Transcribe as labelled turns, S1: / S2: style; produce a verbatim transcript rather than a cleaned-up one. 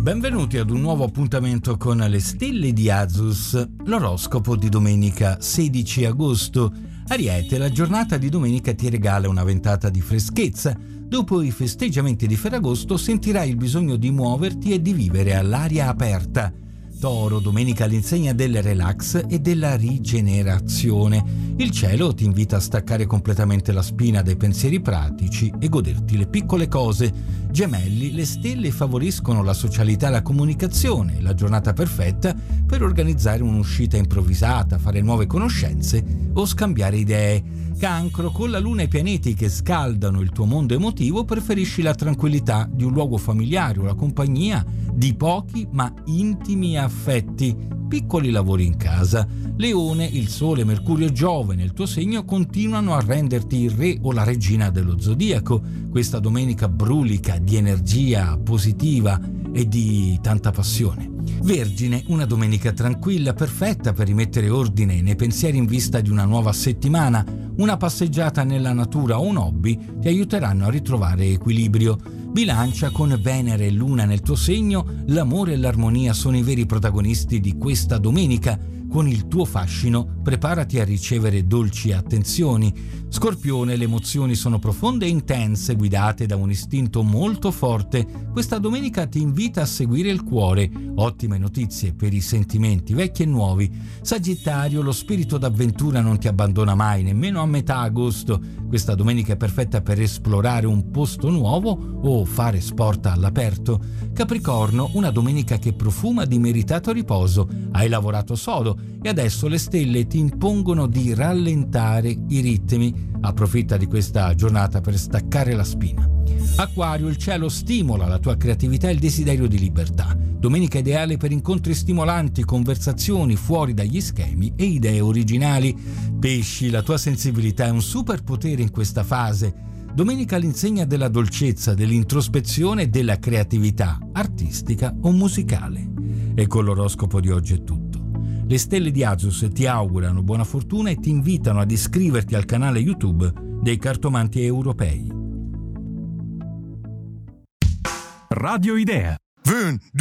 S1: Benvenuti ad un nuovo appuntamento con le stelle di Azus, l'oroscopo di domenica sedici agosto. Ariete, la giornata di domenica ti regala una ventata di freschezza. Dopo i festeggiamenti di Ferragosto sentirai il bisogno di muoverti e di vivere all'aria aperta. Toro, domenica all'insegna del relax e della rigenerazione. Il cielo ti invita a staccare completamente la spina dai pensieri pratici e goderti le piccole cose. Gemelli, le stelle favoriscono la socialità e la comunicazione, la giornata perfetta per organizzare un'uscita improvvisata, fare nuove conoscenze o scambiare idee. Cancro, con la luna e i pianeti che scaldano il tuo mondo emotivo, preferisci la tranquillità di un luogo familiare o la compagnia di pochi ma intimi affetti, piccoli lavori in casa. Leone, il Sole, Mercurio e Giove nel tuo segno continuano a renderti il re o la regina dello zodiaco. Questa domenica brulica di energia positiva e di tanta passione. Vergine, una domenica tranquilla, perfetta per rimettere ordine nei pensieri in vista di una nuova settimana. Una passeggiata nella natura o un hobby ti aiuteranno a ritrovare equilibrio. Bilancia, con Venere e Luna nel tuo segno, l'amore e l'armonia sono i veri protagonisti di questa domenica. Con il tuo fascino preparati a ricevere dolci attenzioni. Scorpione, le emozioni sono profonde e intense, guidate da un istinto molto forte. Questa domenica ti invita a seguire il cuore. Ottime notizie per i sentimenti vecchi e nuovi. Sagittario, lo spirito d'avventura non ti abbandona mai, nemmeno a metà agosto. Questa domenica è perfetta per esplorare un posto nuovo o fare sport all'aperto. Capricorno, una domenica che profuma di meritato riposo. Hai lavorato sodo e adesso le stelle ti impongono di rallentare i ritmi. Approfitta di questa giornata per staccare la spina. Acquario, il cielo stimola la tua creatività e il desiderio di libertà. Domenica ideale per incontri stimolanti, conversazioni fuori dagli schemi e idee originali. Pesci, la tua sensibilità è un superpotere in questa fase. Domenica all'insegna della dolcezza, dell'introspezione e della creatività artistica o musicale. E con l'oroscopo di oggi è tutto. Le stelle di Azus ti augurano buona fortuna e ti invitano ad iscriverti al canale YouTube dei Cartomanti Europei.
S2: Radio Idea.